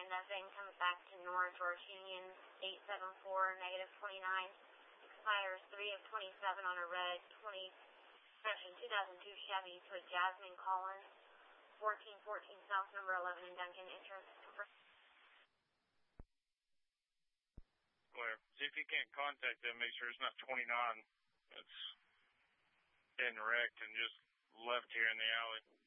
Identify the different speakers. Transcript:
Speaker 1: nothing, comes back to North George Union, 874, negative 29, expires 3 of 27 on a red 2002 Chevy to a Jasmine Collins, 1414 South, number 11 in Duncan, entrance.
Speaker 2: Clear. See if you can't contact them, make sure it's not 29 that's been wrecked and just left here in the alley.